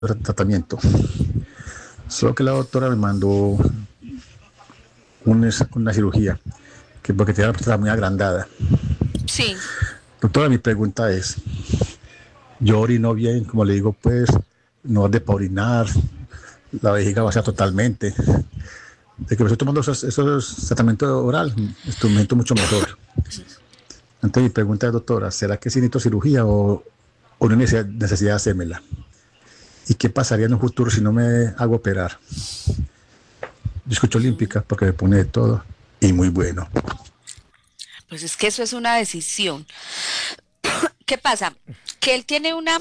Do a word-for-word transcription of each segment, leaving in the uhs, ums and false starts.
tratamiento. Solo que la doctora me mandó un, una cirugía, que porque tenía la próstata muy agrandada. Sí. Doctora, mi pregunta es, yo orino bien, como le digo, pues, no es de pa' orinar, la vejiga vacía totalmente. De que me estoy tomando esos, esos tratamientos oral, instrumento mucho mejor. Entonces mi pregunta es, doctora, ¿será que sí necesito cirugía o, o no hay necesidad, necesidad de hacérmela? ¿Y qué pasaría en un futuro si no me hago operar? Yo escucho Uh-huh. Olímpica porque me pone de todo y muy bueno. Pues es que eso es una decisión. ¿Qué pasa? Que él tiene una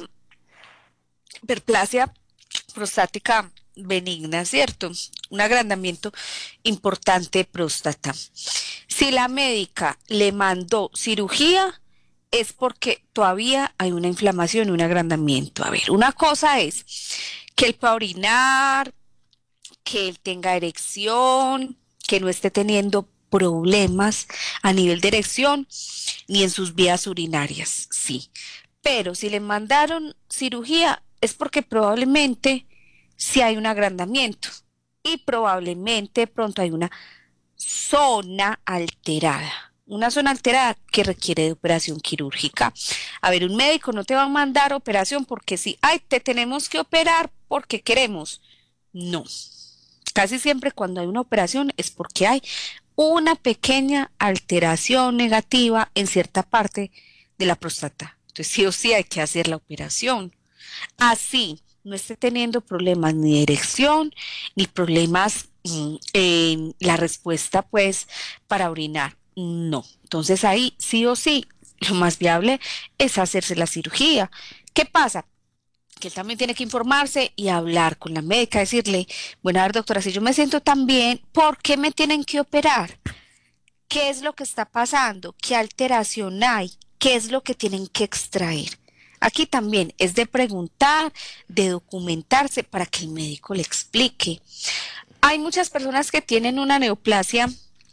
hiperplasia prostática benigna, ¿cierto? Un agrandamiento importante de próstata. Si la médica le mandó cirugía, es porque todavía hay una inflamación, un agrandamiento. A ver, una cosa es que él pueda orinar, que él tenga erección, que no esté teniendo problemas a nivel de erección ni en sus vías urinarias, sí. Pero si le mandaron cirugía es porque probablemente sí hay un agrandamiento y probablemente de pronto hay una zona alterada. Una zona alterada que requiere de operación quirúrgica. A ver, un médico no te va a mandar operación porque si, ay, te tenemos que operar porque queremos. No. Casi siempre cuando hay una operación es porque hay una pequeña alteración negativa en cierta parte de la próstata. Entonces sí o sí hay que hacer la operación. Así no esté teniendo problemas ni de erección ni problemas mm, en la respuesta pues para orinar. No. Entonces ahí sí o sí lo más viable es hacerse la cirugía. ¿Qué pasa? Que él también tiene que informarse y hablar con la médica, decirle, bueno, a ver, doctora, si yo me siento tan bien, ¿por qué me tienen que operar? ¿Qué es lo que está pasando? ¿Qué alteración hay? ¿Qué es lo que tienen que extraer? Aquí también es de preguntar, de documentarse para que el médico le explique. Hay muchas personas que tienen una neoplasia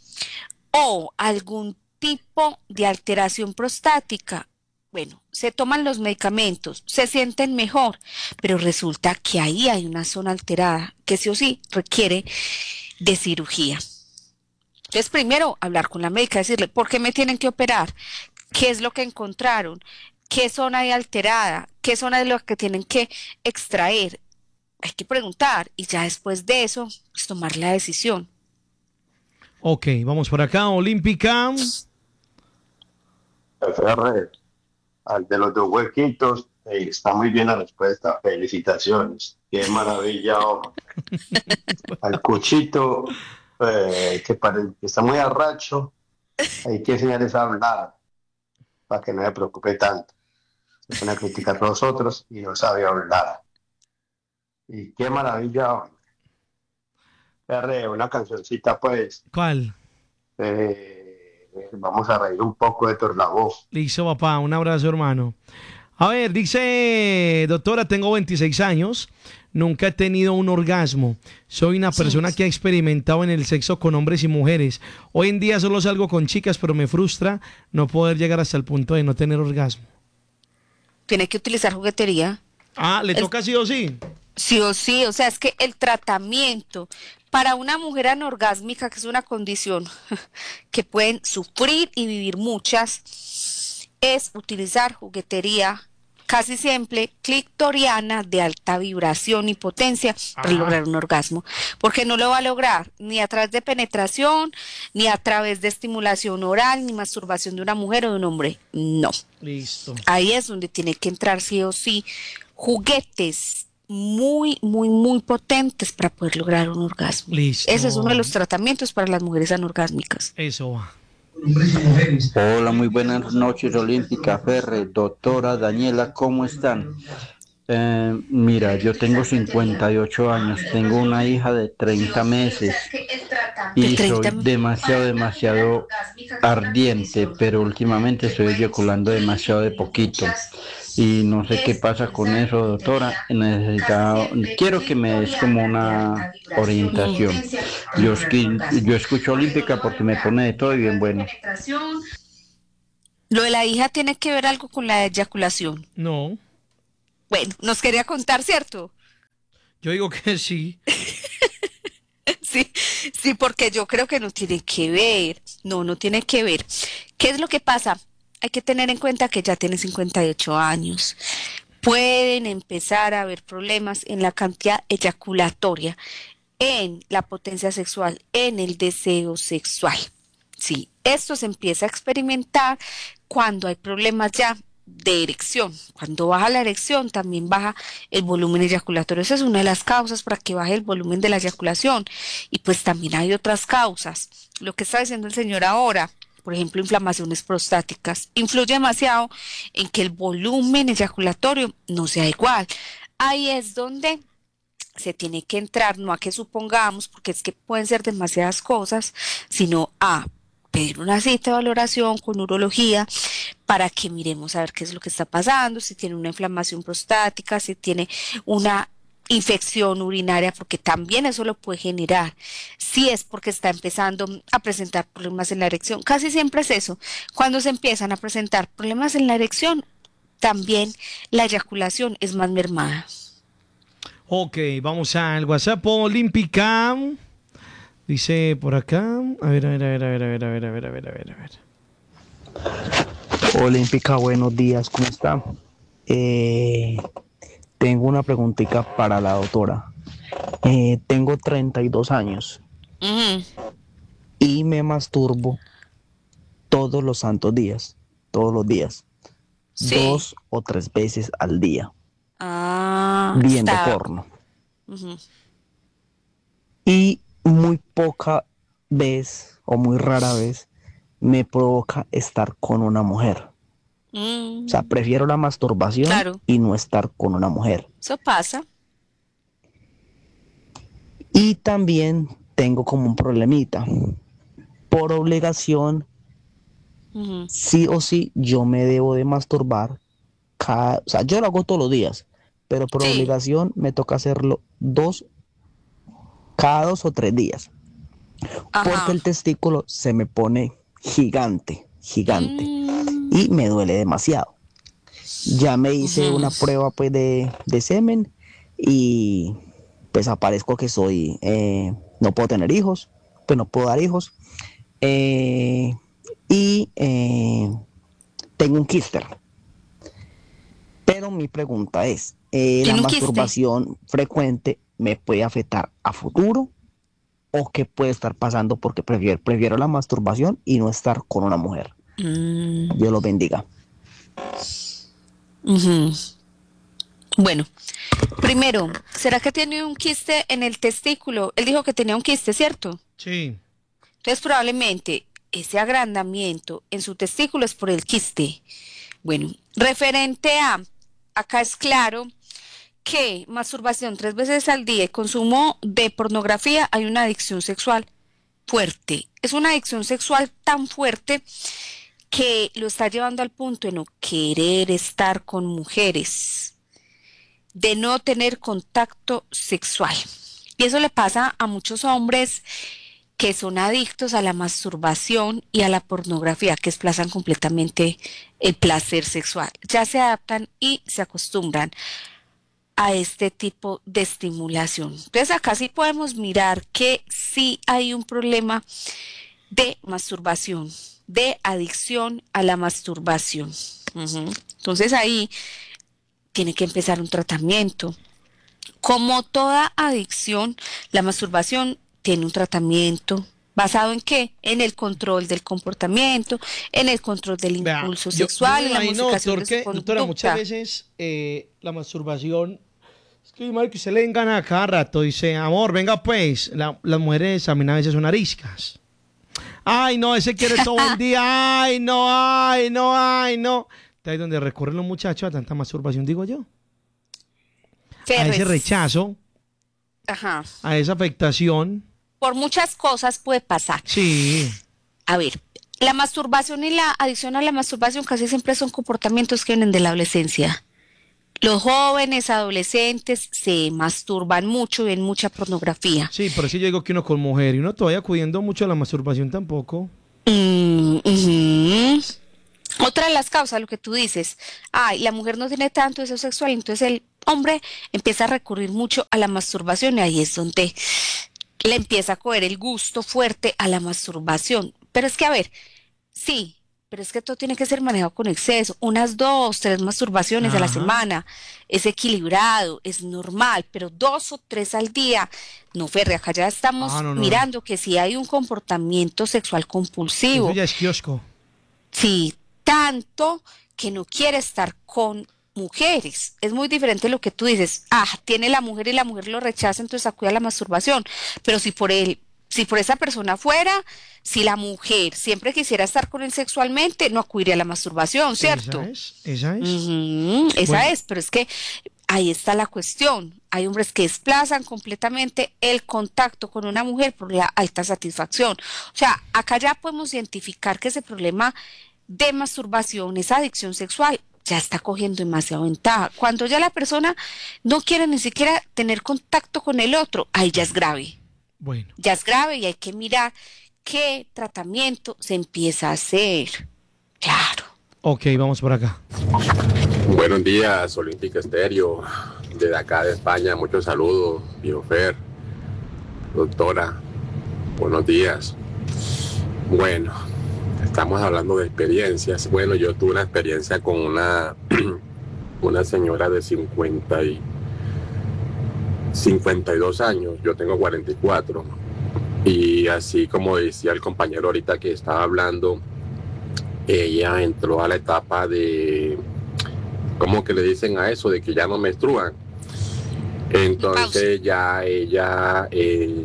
o algún tipo de alteración prostática. Bueno, se toman los medicamentos, se sienten mejor, pero resulta que ahí hay una zona alterada que sí o sí requiere de cirugía. Entonces, primero hablar con la médica, decirle, ¿por qué me tienen que operar? ¿Qué es lo que encontraron? ¿Qué zona hay alterada? ¿Qué zona es lo que tienen que extraer? Hay que preguntar y ya después de eso, pues tomar la decisión. Ok, vamos por acá, Olímpica. F R, al de los dos huequitos, eh, está muy bien la respuesta. Felicitaciones. Qué maravilla, hombre. Al cuchito, eh, que, parece que está muy arracho, hay que enseñarles a hablar para que no se preocupe tanto. Se pone a criticar a los otros y no sabe hablar. Y qué maravilla, hombre. R, una cancioncita, pues. ¿Cuál? Eh, vamos a reír un poco de Tornavoz. Listo, papá, un abrazo, hermano. A ver, dice, doctora, tengo veintiséis años, nunca he tenido un orgasmo. Soy una Sí. persona que ha experimentado en el sexo con hombres y mujeres. Hoy en día solo salgo con chicas, pero me frustra no poder llegar hasta el punto de no tener orgasmo. Tiene que utilizar juguetería. Ah, ¿le El, toca sí o sí? sí o sí, o sea, es que el tratamiento para una mujer anorgásmica, que es una condición que pueden sufrir y vivir muchas, es utilizar juguetería casi siempre clitoriana de alta vibración y potencia para Ajá. lograr un orgasmo, porque no lo va a lograr ni a través de penetración, ni a través de estimulación oral, ni masturbación de una mujer o de un hombre, no. Listo. Ahí es donde tiene que entrar sí o sí juguetes muy, muy, muy potentes para poder lograr un orgasmo. Ese es uno de Listo. los tratamientos para las mujeres anorgásmicas. Eso va. Hola, muy buenas noches, Olímpica Ferre, doctora Daniela, ¿cómo están? Eh, mira, yo tengo cincuenta y ocho años, tengo una hija de treinta meses De y treinta. soy demasiado, demasiado ardiente, pero últimamente estoy eyaculando demasiado de poquito y no sé qué pasa con eso, doctora. Necesita, quiero que me des como una Mm. orientación. Yo, esqui- yo escucho Olímpica porque me pone de todo y bien bueno. Lo de la hija tiene que ver algo con la eyaculación. No. Bueno, nos quería contar, ¿cierto? Yo digo que sí. Sí, sí, porque yo creo que no tiene que ver, no, no tiene que ver. ¿Qué es lo que pasa? Hay que tener en cuenta que ya tiene cincuenta y ocho años. Pueden empezar a haber problemas en la cantidad eyaculatoria, en la potencia sexual, en el deseo sexual. Sí, esto se empieza a experimentar cuando hay problemas ya de erección. Cuando baja la erección, también baja el volumen eyaculatorio. Esa es una de las causas para que baje el volumen de la eyaculación. Y pues también hay otras causas. Lo que está diciendo el señor ahora, por ejemplo, inflamaciones prostáticas, influye demasiado en que el volumen eyaculatorio no sea igual. Ahí es donde se tiene que entrar, no a que supongamos, porque es que pueden ser demasiadas cosas, sino a pedir una cita de valoración con urología para que miremos a ver qué es lo que está pasando, si tiene una inflamación prostática, si tiene una infección urinaria, porque también eso lo puede generar, si es porque está empezando a presentar problemas en la erección. Casi siempre es eso, cuando se empiezan a presentar problemas en la erección, también la eyaculación es más mermada. Ok, vamos al WhatsApp Olímpica. Dice por acá. A ver, a ver, a ver, a ver, a ver, a ver, a ver, a ver, a ver, a ver. Olímpica, buenos días, ¿cómo está? Eh, tengo una preguntita para la doctora. Eh, tengo treinta y dos años Uh-huh. y me masturbo todos los santos días, todos los días, Sí. dos o tres veces al día, Ah, viendo está. porno. Uh-huh. Y muy poca vez o muy rara vez me provoca estar con una mujer. Mm, O sea, prefiero la masturbación Claro. y no estar con una mujer. Eso pasa. Y también tengo como un problemita. Por obligación, Uh-huh. sí o sí, yo me debo de masturbar. Cada, o sea, yo lo hago todos los días, pero por Sí. obligación me toca hacerlo dos, cada dos o tres días. Ajá. Porque el testículo se me pone gigante, gigante. Mm, Y me duele demasiado. Ya me hice Ujú. una prueba pues de, de semen y pues aparezco que soy, eh, no puedo tener hijos, pues no puedo dar hijos. Eh, y eh, tengo un quiste. Pero mi pregunta es, eh, ¿la ¿Tiene un quiste? masturbación frecuente me puede afectar a futuro? ¿O qué puede estar pasando? Porque prefiero, prefiero la masturbación y no estar con una mujer. Mm, Dios los bendiga. ujú. Bueno, primero, ¿será que tiene un quiste en el testículo? Él dijo que tenía un quiste, ¿cierto? Sí. Entonces probablemente ese agrandamiento en su testículo es por el quiste. Bueno, referente a, acá es claro que masturbación tres veces al día y consumo de pornografía, hay una adicción sexual fuerte. Es una adicción sexual tan fuerte que lo está llevando al punto de no querer estar con mujeres, de no tener contacto sexual. Y eso le pasa a muchos hombres que son adictos a la masturbación y a la pornografía, que desplazan completamente el placer sexual. Ya se adaptan y se acostumbran a este tipo de estimulación. Entonces acá sí podemos mirar que sí hay un problema de masturbación, de adicción a la masturbación. Ujú. Entonces ahí tiene que empezar un tratamiento. Como toda adicción, la masturbación tiene un tratamiento. ¿Basado en qué? En el control del comportamiento, en el control del Vea, impulso yo, yo sexual, me en la imagino, modificación doctor, de su que, doctora, muchas conducta. veces eh, la masturbación, es que mal que usted le den gana a cada rato, dice, amor, venga pues, la- las mujeres también a veces son ariscas. Ay, no, ese quiere todo el día, ay, no, ay, no, ay, no. Está ahí donde recurren los muchachos a tanta masturbación, digo yo. A ese Ferres. rechazo, Ajá. a esa afectación. Por muchas cosas puede pasar. Sí, A ver, la masturbación y la adicción a la masturbación casi siempre son comportamientos que vienen de la adolescencia. Los jóvenes, adolescentes se masturban mucho y ven mucha pornografía. sí, por eso yo digo que uno con mujer y uno todavía acudiendo mucho a la masturbación tampoco. Mm, ujú. Otra de las causas, lo que tú dices, ay, la mujer no tiene tanto deseo sexual, entonces él hombre empieza a recurrir mucho a la masturbación y ahí es donde le empieza a coger el gusto fuerte a la masturbación. Pero es que, a ver, sí, pero es que todo tiene que ser manejado con exceso. Unas dos, tres masturbaciones a la Ajá. semana es equilibrado, es normal, pero dos o tres al día, no, Ferre, acá ya Ah, estamos no, no, no. mirando que si hay un comportamiento sexual Eso compulsivo, ya es kiosco. sí, tanto que no quiere estar con mujeres. Es muy diferente lo que tú dices, ah, tiene la mujer y la mujer lo rechaza, entonces acude a la masturbación. Pero si por él, si por esa persona fuera, si la mujer siempre quisiera estar con él sexualmente, no acudiría a la masturbación, ¿cierto? Esa es, esa es. Ujú, esa Bueno, es, pero es que ahí está la cuestión. Hay hombres que desplazan completamente el contacto con una mujer por la alta satisfacción. O sea, acá ya podemos identificar que ese problema de masturbación, esa adicción sexual, ya está cogiendo demasiado ventaja. Cuando ya la persona no quiere ni siquiera tener contacto con el otro, ahí ya es grave. bueno. Ya es grave y hay que mirar qué tratamiento se empieza a hacer. Claro. Ok, vamos por acá. Buenos días, Olímpica Estéreo, desde acá de España, muchos saludos, Biofer, doctora, buenos días. Bueno, estamos hablando de experiencias. Bueno, yo tuve una experiencia con una, una señora de cincuenta y, cincuenta y dos años, yo tengo cuarenta y cuatro, y así como decía el compañero ahorita que estaba hablando, ella entró a la etapa de, ¿cómo que le dicen a eso? De que ya no menstruan. Entonces ya ella eh,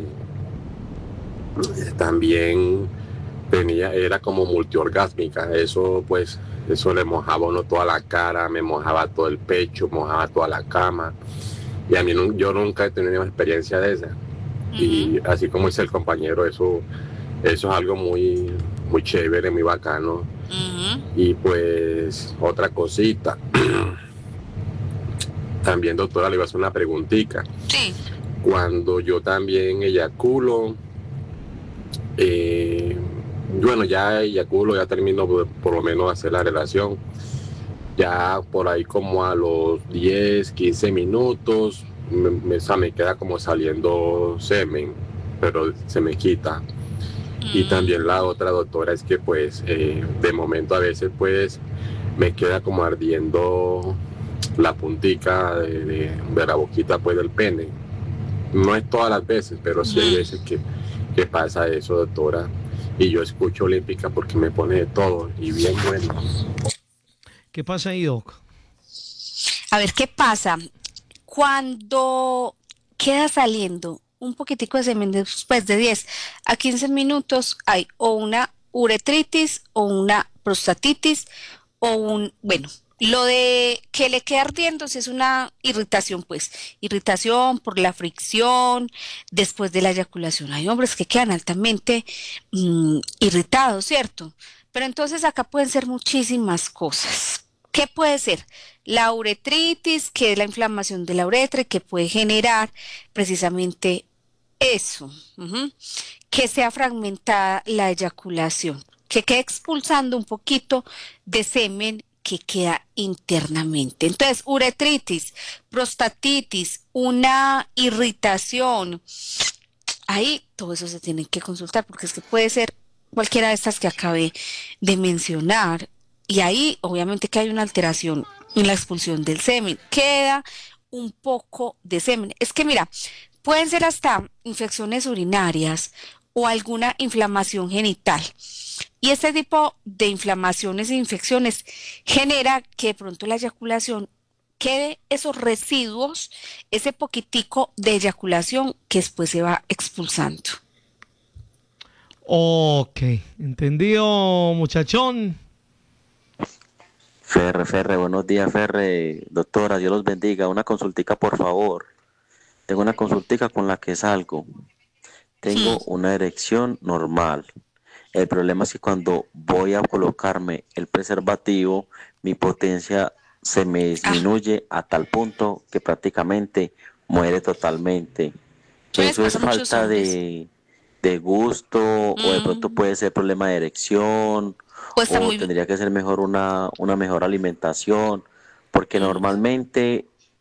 también tenía, era como multiorgásmica. Eso pues, eso le mojaba a uno toda la cara, me mojaba todo el pecho, mojaba toda la cama. Y a mí no, yo nunca he tenido una experiencia de esa. Uh-huh. Y así como dice el compañero, eso, eso es algo muy, muy chévere, muy bacano. Uh-huh. Y pues otra cosita. También, doctora, le iba a hacer una preguntita. Sí. Cuando yo también eyaculo, eh, bueno, ya eyaculo, ya termino por, por lo menos de hacer la relación. Ya por ahí como a los diez, quince minutos, me, me, o sea, me queda como saliendo semen, pero se me quita. Mm. Y también la otra, doctora, es que pues eh, de momento a veces pues me queda como ardiendo la puntica de, de, de la boquita pues del pene. No es todas las veces, pero sí hay veces que, que pasa eso, doctora. Y yo escucho Olímpica porque me pone de todo y bien bueno. ¿Qué pasa ahí, Doc? A ver, ¿qué pasa? Cuando queda saliendo un poquitico de semen después de diez a quince minutos, hay o una uretritis o una prostatitis o un, bueno, lo de que le queda ardiendo si es una irritación, pues, irritación por la fricción después de la eyaculación. Hay hombres que quedan altamente mmm, irritados, ¿cierto? Pero entonces acá pueden ser muchísimas cosas. ¿Qué puede ser? La uretritis, que es la inflamación de la uretra, que puede generar precisamente eso, uh-huh. que sea fragmentada la eyaculación, que quede expulsando un poquito de semen que queda internamente. Entonces, uretritis, prostatitis, una irritación, ahí todo eso se tiene que consultar, porque es que puede ser cualquiera de estas que acabé de mencionar. Y ahí, obviamente, que hay una alteración en la expulsión del semen. Queda un poco de semen. Es que, mira, pueden ser hasta infecciones urinarias o alguna inflamación genital. Y este tipo de inflamaciones e infecciones genera que de pronto la eyaculación quede esos residuos, ese poquitico de eyaculación que después se va expulsando. Ok, entendido, muchachón. Ferre, Ferre, buenos días, Ferre. Doctora, Dios los bendiga. Una consultica, por favor. Tengo una consultica con la que salgo. Tengo sí. una erección normal. El problema es que cuando voy a colocarme el preservativo, mi potencia se me disminuye ah. a tal punto que prácticamente muere totalmente. ¿Eso es falta de, de gusto mm. o de pronto puede ser problema de erección? Pues o muy... tendría que ser mejor una, una mejor alimentación, porque mm. normalmente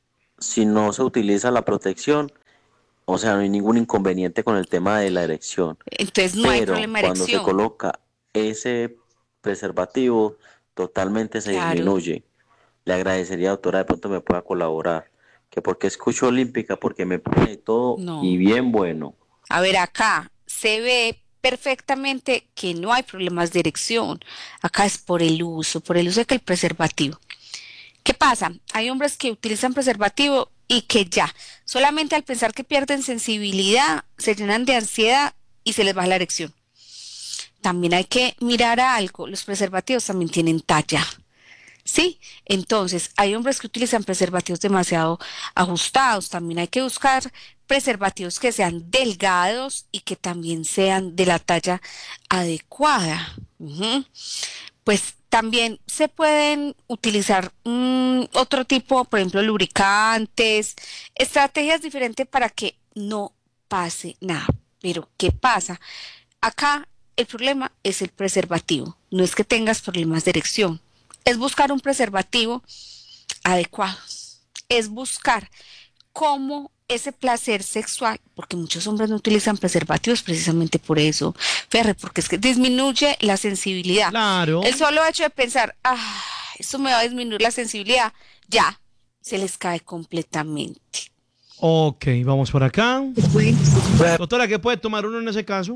si no se utiliza la protección, o sea, no hay ningún inconveniente con el tema de la erección. Entonces no hay Pero problema de cuando se erección. coloca ese preservativo, totalmente se Claro. disminuye. Le agradecería, doctora, de pronto me pueda colaborar. Que porque escucho Olímpica, porque me pone todo No. y bien bueno. A ver, acá se ve perfectamente que no hay problemas de erección. Acá es por el uso, por el uso del preservativo. ¿Qué pasa? Hay hombres que utilizan preservativo y que ya, solamente al pensar que pierden sensibilidad, se llenan de ansiedad y se les baja la erección. También hay que mirar a algo, los preservativos también tienen talla. Sí, entonces hay hombres que utilizan preservativos demasiado ajustados, también hay que buscar preservativos que sean delgados y que también sean de la talla adecuada. Ujú. Pues también se pueden utilizar mm, otro tipo, por ejemplo, lubricantes, estrategias diferentes para que no pase nada. Pero, ¿qué pasa? Acá el problema es el preservativo, no es que tengas problemas de erección, es buscar un preservativo adecuado, es buscar cómo ese placer sexual, porque muchos hombres no utilizan preservativos precisamente por eso, Ferre, porque es que disminuye la sensibilidad. Claro. El solo hecho de pensar, ah, eso me va a disminuir la sensibilidad, ya, se les cae completamente. Ok, vamos por acá. Doctora, ¿qué puede tomar uno en ese caso?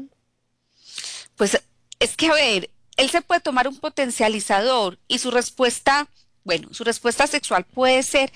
Pues es que, a ver, él se puede tomar un potencializador y su respuesta, bueno, su respuesta sexual puede ser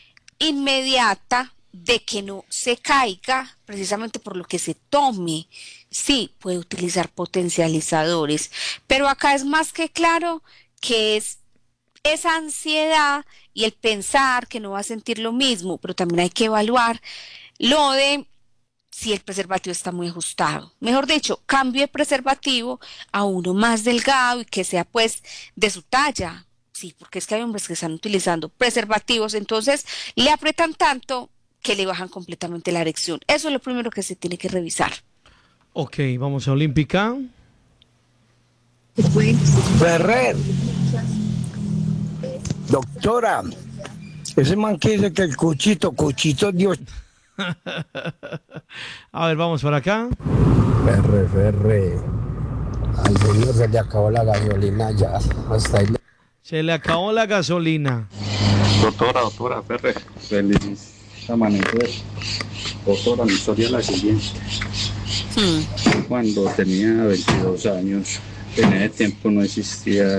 inmediata, de que no se caiga precisamente por lo que se tome. Sí, puede utilizar potencializadores, pero acá es más que claro que es esa ansiedad y el pensar que no va a sentir lo mismo, pero también hay que evaluar lo de si el preservativo está muy ajustado. Mejor dicho, cambie de preservativo a uno más delgado y que sea pues de su talla. Sí, porque es que hay hombres que están utilizando preservativos, entonces le aprietan tanto que le bajan completamente la erección. Eso es lo primero que se tiene que revisar. Ok, vamos a Olímpica. Ferrer, doctora, ese man que dice que el cuchito, cuchito Dios. A ver, vamos por acá. Ferre, Ferre. Al señor se le acabó la gasolina ya. Hasta ahí. Se le acabó la gasolina. Doctora, doctora Ferre, feliz amanecer. Doctora, mi historia es la siguiente. Hmm. Cuando tenía veintidós años, en ese tiempo no existía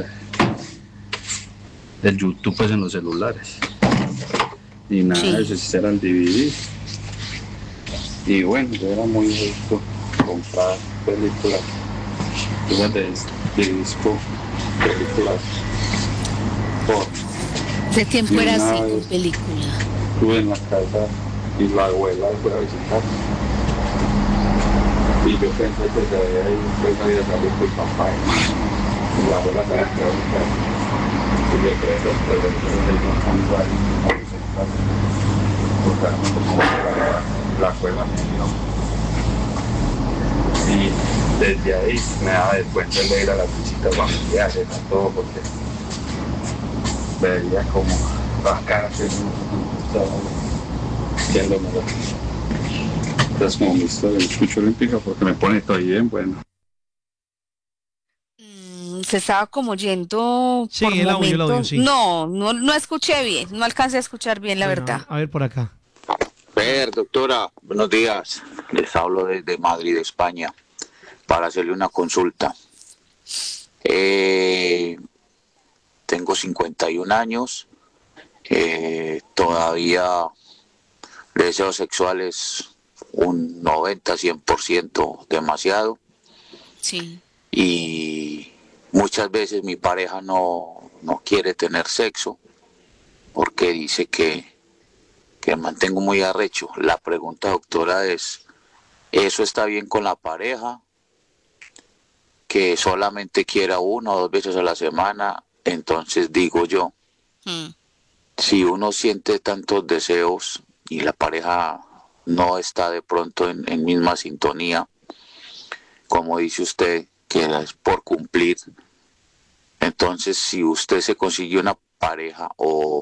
el YouTube pues, en los celulares. Ni nada Sí. de eso, existía el D V D. Y bueno, yo era muy gusto comprar películas, cosas de, de disco, películas. Por, Ese tiempo Y era una así, vez- con película. estuve en la casa y la abuela fue a visitar. Y yo pensé que se había ido, pues había salido con papá y y la abuela se había quedado en casa. Y yo creo que después de eso se iba con igual a visitar. Porque era como la, la abuela me dio. Y desde ahí me daba descuento de ir a las visitas familiares, a todo, porque veía como las caras que no estaba haciéndome. Entonces, como mi historia, escucho olímpica porque me pone todo bien, bueno. Mm, Se estaba como yendo Sí, por el audio, el audio, momentos. sí. No, no, no escuché bien, no alcancé a escuchar bien, la Bueno, verdad. A ver por acá. Fer, doctora, buenos días. Les hablo desde Madrid, España, para hacerle una consulta. Eh, tengo cincuenta y un años, eh, todavía el deseo sexual es un noventa, cien por ciento demasiado Sí. y muchas veces mi pareja no, no quiere tener sexo porque dice que que me mantengo muy arrecho. La pregunta, doctora, es, ¿eso está bien con la pareja? Que solamente quiera una o dos veces a la semana. Entonces digo yo, Mm. si uno siente tantos deseos y la pareja no está de pronto en, en misma sintonía, como dice usted, que es por cumplir, entonces si usted se consiguió una pareja o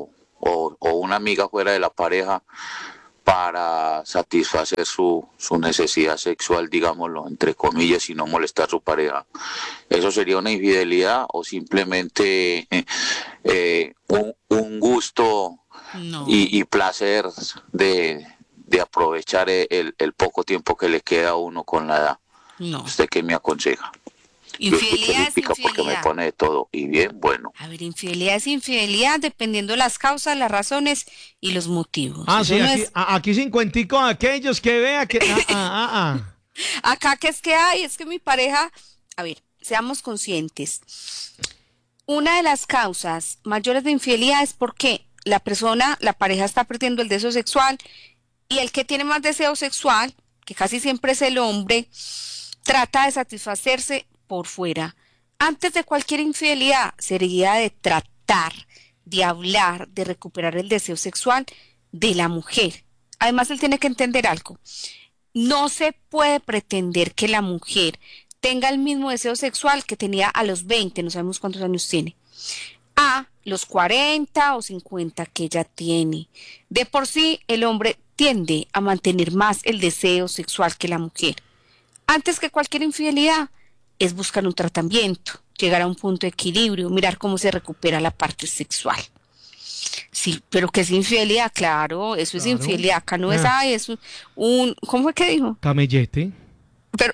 o, o una amiga fuera de la pareja para satisfacer su, su necesidad sexual, digámoslo, entre comillas, y no molestar a su pareja. ¿Eso sería una infidelidad o simplemente eh, un, un gusto No. y, y placer de, de aprovechar el, el poco tiempo que le queda a uno con la edad? No. ¿Usted qué me aconseja? Yo escucho Infidelidad es Olímpica porque me infidelidad. pone de todo y bien, bueno. A ver, infidelidad es infidelidad dependiendo las causas, las razones y los motivos. Ah, Eso sí, no aquí, es- a- aquí cincuentico a aquellos que vean que... Ah, ah, ah, ah. Acá que es que hay, es que mi pareja, a ver, seamos conscientes. Una de las causas mayores de infidelidad es porque la persona, la pareja está perdiendo el deseo sexual y el que tiene más deseo sexual, que casi siempre es el hombre, trata de satisfacerse por fuera. Antes de cualquier infidelidad sería de tratar, de hablar, de recuperar el deseo sexual de la mujer. Además, él tiene que entender algo. No se puede pretender que la mujer tenga el mismo deseo sexual que tenía a los veinte, no sabemos cuántos años tiene, a los cuarenta o cincuenta que ella tiene. De por sí, el hombre tiende a mantener más el deseo sexual que la mujer. Antes que cualquier infidelidad, es buscar un tratamiento, llegar a un punto de equilibrio, mirar cómo se recupera la parte sexual. Sí, pero que es infidelidad, claro, eso es Claro. infidelidad. Acá no es, Ah. ay, es un, un- ¿cómo fue que dijo? Camellete. Pero,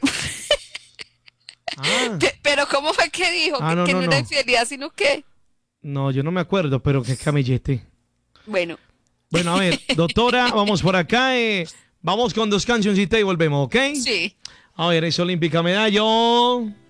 Ah, pe- pero ¿cómo fue que dijo? Ah, que no, que no, no, era no. infidelidad, sino que, no, yo no me acuerdo, pero que camellete. bueno, Bueno, a ver, doctora, vamos por acá. eh, vamos con dos cancioncitas y volvemos, ¿ok? sí. A ver, es Olímpica Medallo.